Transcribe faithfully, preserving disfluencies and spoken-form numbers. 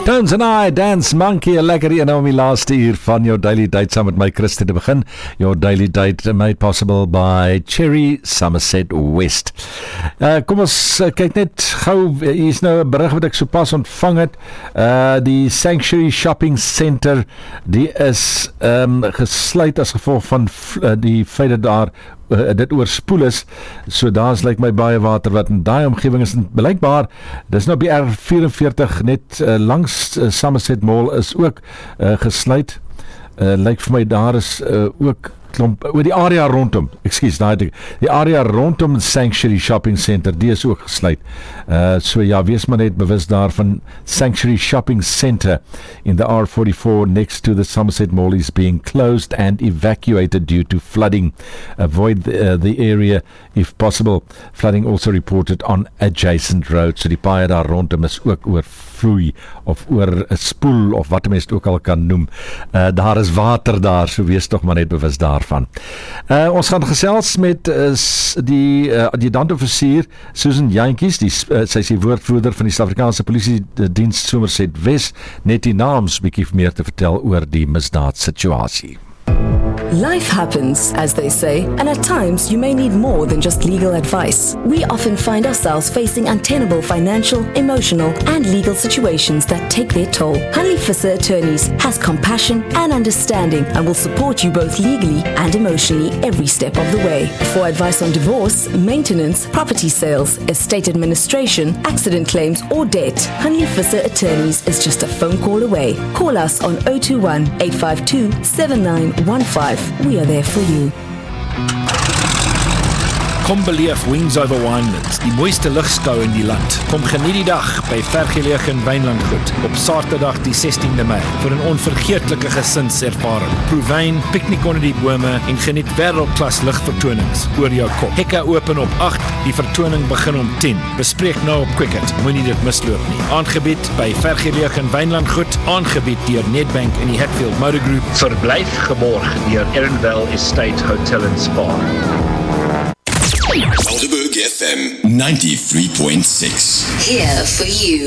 Tones and I, Dance Monkey, 'n lekker een om die laaste uur van jou Daily Date saam met my Christy te begin. Your Daily Date made possible by Cherry Somerset West. Uh, kom ons uh, kyk net gou, hier is nou 'n berig wat ek sopas ontvang het. Uh, die Sanctuary Shopping Centre, die is um, gesluit as gevolg van uh, die feit dat daar Uh, dit oorspoel is, so daar's lyk my baie water wat in daai omgewing is, en blykbaar, dis nou by R vyf-en-veertig net uh, langs uh, Somerset Mall is ook uh, gesluit. Uh, lyk vir my daar is uh, ook klomp, oor die area rondom, ekskuus, die, die area rondom Sanctuary Shopping Centre, die is ook gesluit. Uh, so ja, wees maar net bewus daarvan. Sanctuary Shopping Centre in the R forty-four next to the Somerset Mall is being closed and evacuated due to flooding. Avoid the, uh, the area if possible. Flooding also reported on adjacent roads. So die paaie daar rondom is ook oorvloei of oor 'n spoel of wat mense ook al kan noem. Uh, daar is water daar, so wees tog maar net bewus daarvan. Uh, ons gaan gesels met uh, die uh, adjutant-offisier Susan Jantjies, die uh, sy is die woordvoerder van die Suid-Afrikaanse Polisie Diens Somerset West, net die naams bietjie meer te vertel oor die misdaadsituasie. Life happens, as they say, and at times you may need more than just legal advice. We often find ourselves facing untenable financial, emotional, and legal situations that take their toll. Hanley Visser Attorneys has compassion and understanding and will support you both legally and emotionally every step of the way. For advice on divorce, maintenance, property sales, estate administration, accident claims, or debt, Hanley Visser Attorneys is just a phone call away. Call us on zero two one, eight five two, seven nine one five. We are there for you. Kom beleef Wings Over Winelands, die mooiste ligskou in die land. Kom geniet die dag by vergelege Wynlandgoed op Saterdag die sestiende Mei vir 'n onvergeetlike gesinservaring. Proe wyn, piknik onder die bome en geniet wêreldklas ligvertonings oor jou kop. Hekke open op agt, die vertoning begin om tien. Bespreek nou op Quicket, moenie dit misloop nie. Aangebied by vergelege Wynlandgoed, aangebied deur Nedbank en die Hatfield Motor Group. Verblyf geborg deur Erindale Estate Hotel and Spa. Helderberg F M ninety-three point six. Here for you.